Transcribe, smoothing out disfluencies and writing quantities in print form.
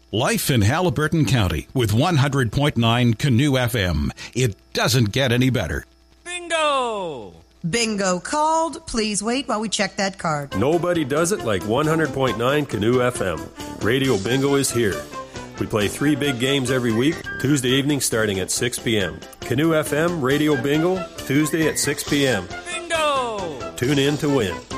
Life in Haliburton County with 100.9 Canoe FM. It doesn't get any better. Bingo! Bingo called. Please wait while we check that card. Nobody does it like 100.9 Canoe FM. Radio Bingo is here. We play 3 big games every week, Tuesday evening starting at 6 p.m. Canoe FM Radio Bingo, Tuesday at 6 p.m. Bingo! Tune in to win.